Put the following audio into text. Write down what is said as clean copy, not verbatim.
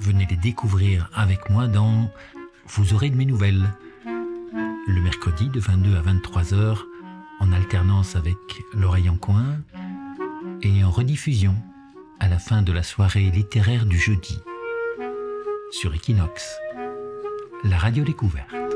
venez les découvrir avec moi dans Vous aurez de mes nouvelles, le mercredi de 22 à 23 heures, en alternance avec L'Oreille en coin et en rediffusion à la fin de la soirée littéraire du jeudi sur Equinox, la radio découverte.